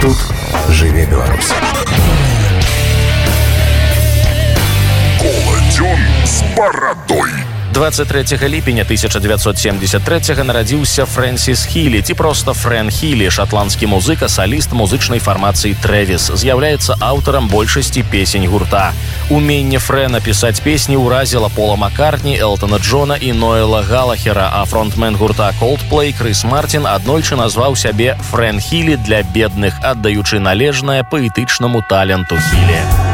Тут жыве Беларусь. Коладзён з барадой. 23 ліпеня 1973 нарадзіўся Фрэнсіс Хілі, ці проста Фрэн Хілі, шатландскі музыка, саліст музычнай фармацыі Трэвіс. З'яўляецца аўтарам большасці песень гурта. Уменне Фрэна пісаць песні ўразіла Пола Маккартні, Элтона Джона і Ноэла Галахера, а фронтмен гурта Coldplay Крыс Мартін аднойчы назваў сябе Фрэн Хілі для бедных, аддаючы належнае паэтычнаму таленту Хілі.